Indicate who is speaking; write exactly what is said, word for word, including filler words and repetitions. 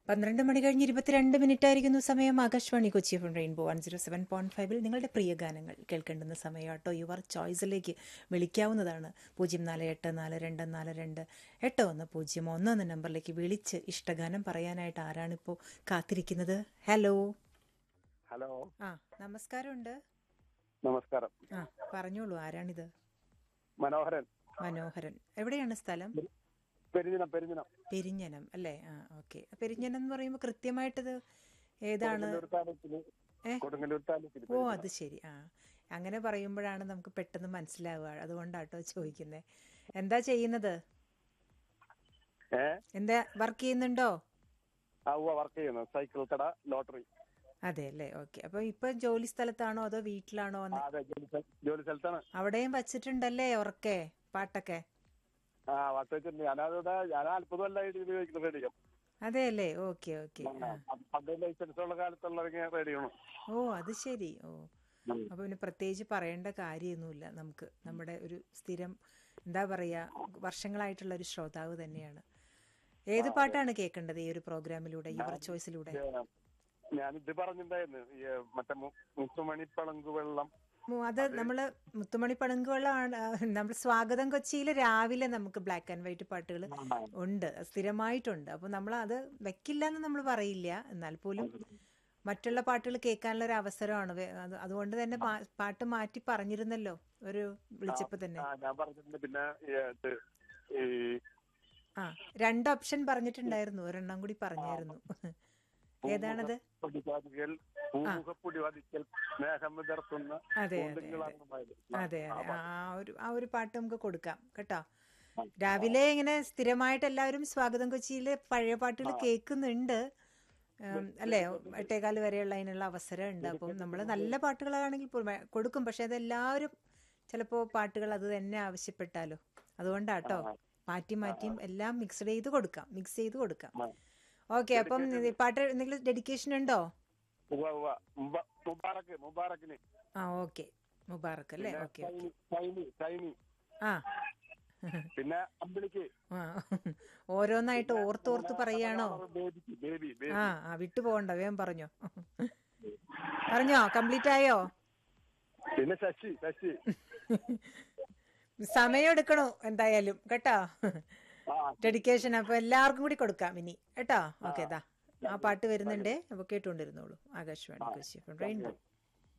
Speaker 1: പന്ത്രണ്ട് മണി കഴിഞ്ഞ് ഇരുപത്തിരണ്ട് മിനിറ്റ് ആയിരിക്കുന്നു സമയം. Akashvani Kochi F M rainbow one zero seven point ഫൈവിൽ നിങ്ങളുടെ പ്രിയ ഗാനങ്ങൾ കേൾക്കേണ്ടുന്ന സമയം കേട്ടോ. യുവർ ചോയ്സിലേക്ക് വിളിക്കാവുന്നതാണ്. പൂജ്യം നാല് എട്ട് നാല് രണ്ട് നാല് രണ്ട് എട്ട് ഒന്ന് പൂജ്യം ഒന്ന് എന്ന നമ്പറിലേക്ക് വിളിച്ച് ഇഷ്ടഗാനം പറയാനായിട്ട് ആരാണിപ്പോൾ കാത്തിരിക്കുന്നത്? ഹലോ
Speaker 2: ഹലോ,
Speaker 1: ആ നമസ്കാരമുണ്ട്.
Speaker 2: നമസ്കാരം.
Speaker 1: ആ പറഞ്ഞോളൂ, ആരാണിത്?
Speaker 2: മനോഹരൻ,
Speaker 1: മനോഹരൻ. എവിടെയാണ് സ്ഥലം?
Speaker 2: പെരിഞ്ഞനം. പെരിഞ്ഞനം
Speaker 1: പെരിഞ്ഞനം അല്ലേ? ആ ഓക്കെ. പെരിഞ്ഞനം എന്ന് പറയുമ്പോൾ കൃത്യമായിട്ടത് ഏതാണ്?
Speaker 2: കൊടുങ്ങല്ലൂർ താലൂക്കില്.
Speaker 1: ഏ
Speaker 2: കൊടുങ്ങല്ലൂർ താലൂക്കില്
Speaker 1: ഓ
Speaker 2: പെരിഞ്ഞനം.
Speaker 1: അത് ശരി. ആ അങ്ങനെ പറയുമ്പോഴാണ് നമുക്ക് പെട്ടെന്ന് മനസ്സിലാവുക. അതുകൊണ്ടാട്ടോ ചോദിക്കുന്നത്. എന്താ ചെയ്യുന്നത്?
Speaker 2: ഏ
Speaker 1: എന്താ വർക്ക് ചെയ്യുന്നുണ്ടോ?
Speaker 2: ആ ഉവ്വ, വർക്ക് ചെയ്യുന്നു. സൈക്കിൾ കട, ലോട്ടറി.
Speaker 1: അതെ അല്ലേ? ഓക്കെ. അപ്പോൾ ഇപ്പൊ ജോലി സ്ഥലത്താണോ അതോ വീട്ടിലാണോ?
Speaker 2: ആ,
Speaker 1: വന്ന്
Speaker 2: അതെ, ജോലി സ്ഥല- ജോലി സ്ഥലത്താണ്.
Speaker 1: അവിടെയും വച്ചിട്ടുണ്ടല്ലേ ഉറക്കെ പാട്ടൊക്കെ?
Speaker 2: ആ, വർക്ക് വെച്ചിട്ടുണ്ട്. ഞാനവിടെ ഞാൻ അല്പത് കൊല്ലമായിട്ട് ഇത് ഉപയോഗിക്കുന്ന റേഡിയോ.
Speaker 1: അതെ അല്ലേ? Okay okay. ആ
Speaker 2: പണ്ട് ലൈസൻസ് ഉള്ള കാലത്തുള്ളവർക്ക് റേഡിയോ.
Speaker 1: ഓ അത് ശരി. ഓ അപ്പോൾ പിന്നെ പ്രത്യേകിച്ച് പറയേണ്ട കാര്യമൊന്നുമില്ല. നമുക്ക് നമ്മുടെ ഒരു സ്ഥിരം എന്താ പറയുക വർഷങ്ങളായിട്ടുള്ള ഒരു ശ്രോതാവ് തന്നെയാണ്. ഏത് പാട്ടാണ് കേൾക്കേണ്ടത് ഈ ഒരു പ്രോഗ്രാമിലൂടെ, യുവർ ചോയ്സിലൂടെ?
Speaker 2: ഞാനിത് പറഞ്ഞിട്ടുണ്ടായിരുന്നു, ഈ മറ്റേ മു- മുത്തുമണി പളങ്കു വെള്ളം.
Speaker 1: മു- അത് നമ്മൾ മുത്തുമണി പളുങ്കുകളാണ്. നമ്മൾ സ്വാഗതം കൊച്ചിയിൽ രാവിലെ നമുക്ക് ബ്ലാക്ക് ആൻഡ് വൈറ്റ് പാട്ടുകൾ ഉണ്ട്, സ്ഥിരമായിട്ടുണ്ട്. അപ്പോൾ നമ്മൾ അത് വെക്കില്ല എന്ന് നമ്മൾ പറയില്ല. എന്നാൽ പോലും മറ്റുള്ള പാട്ടുകൾ കേൾക്കാനുള്ള ഒരു അവസരമാണ്. വേ- അത് അതുകൊണ്ട് തന്നെ പാ- പാട്ട് മാറ്റി പറഞ്ഞിരുന്നല്ലോ ഒരു വിളിച്ചപ്പോൾ തന്നെ.
Speaker 2: ആ, ഞാൻ പറഞ്ഞിട്ടുണ്ട്. പിന്നെ ഈ ഇത് ഈ
Speaker 1: ആ രണ്ട് ഓപ്ഷൻ പറഞ്ഞിട്ടുണ്ടായിരുന്നു, ഒരെണ്ണം കൂടി പറഞ്ഞായിരുന്നു. ഏതാണത്?
Speaker 2: പൂമുഖപ്പൊടിവാതിക്കൽ പൂമുഖപ്പൊടിവാതിക്കൽ സ്നേഹം വിതർത്തുന്ന
Speaker 1: അതെ അതെ
Speaker 2: പൂന്തിങ്കളാണ് മയിൽ. ആ,
Speaker 1: അതെ
Speaker 2: ആ
Speaker 1: അതെ. ആ
Speaker 2: പാട്ട്.
Speaker 1: ഒരു ആ ഒരു പാട്ട് നമുക്ക് കൊടുക്കാം കേട്ടോ.
Speaker 2: ആ,
Speaker 1: രാവിലെ ഇങ്ങനെ സ്ഥിരമായിട്ട് എല്ലാവരും സ്വാഗതം കൊച്ചിയിലെ പഴയ പാട്ടുകൾ
Speaker 2: ആ.
Speaker 1: കേൾക്കുന്നുണ്ട്. ഉം, അല്ലേ?
Speaker 2: ഡെഡിക്കേഷൻ
Speaker 1: എട്ടേകാല് വരെയുള്ള അതിനുള്ള അവസരം ഉണ്ട്. അപ്പം നമ്മൾ
Speaker 2: ഡെഡിക്കേഷൻ
Speaker 1: നല്ല പാട്ടുകളാണെങ്കിൽ പോലും വേ- കൊടുക്കും. പക്ഷെ അതെല്ലാവരും ചിലപ്പോൾ പാട്ടുകൾ അത് തന്നെ ആവശ്യപ്പെട്ടാലോ. അതുകൊണ്ടാട്ടോ
Speaker 2: ആ,
Speaker 1: മാറ്റി
Speaker 2: ആ,
Speaker 1: മാറ്റിയും എല്ലാം മിക്സ്ഡ് ചെയ്ത് കൊടുക്കാം, മിക്സ് ചെയ്ത് കൊടുക്കാം.
Speaker 2: ആ.
Speaker 1: ഓക്കെ. അപ്പം
Speaker 2: ഡെഡിക്കേഷൻ
Speaker 1: ഈ പാട്ട് എന്തെങ്കിലും ഡെഡിക്കേഷൻ ഉണ്ടോ?
Speaker 2: ഉവ്വ, ഉവ്വ. മുബ- മുബാറക്ക് മുബാറക്കിന്.
Speaker 1: ആ ഓക്കെ. മുബാറക്ക് അല്ലേ?
Speaker 2: പിന്നെ
Speaker 1: ഓക്കെ ഓക്കെ.
Speaker 2: സൈനി സൈനി സൈനി
Speaker 1: ആ
Speaker 2: പിന്നെ അമ്പിളിക്ക്.
Speaker 1: ആ ഓരോന്നായിട്ട്
Speaker 2: പിന്നെ
Speaker 1: ഓർത്തോർത്ത്
Speaker 2: നമ്മുടെ
Speaker 1: പറയാണോ?
Speaker 2: നമ്മുടെ ബേബിക്ക് ബേബി
Speaker 1: ആ
Speaker 2: ബേബി
Speaker 1: ആ വിട്ടു പോകണ്ട, വേഗം പറഞ്ഞോ. പറഞ്ഞോ, കംപ്ലീറ്റ് ആയോ?
Speaker 2: പിന്നെ ശശി ശശി
Speaker 1: സമയം എടുക്കണോ എന്തായാലും കേട്ടോ
Speaker 2: ആ,
Speaker 1: ഡെഡിക്കേഷൻ. അപ്പൊ എല്ലാവർക്കും കൂടി കൊടുക്കാം ഇനി കേട്ടോ.
Speaker 2: ആ.
Speaker 1: ഓക്കെ. ഇതാ ആ പാട്ട് വരുന്നുണ്ടേ. അപ്പൊ കേട്ടുകൊണ്ടിരുന്നോളൂ. ആകാശവാണി
Speaker 2: ആ,
Speaker 1: കൊച്ചി
Speaker 2: താങ്ക്
Speaker 1: റെയിൻബോ.
Speaker 2: യു.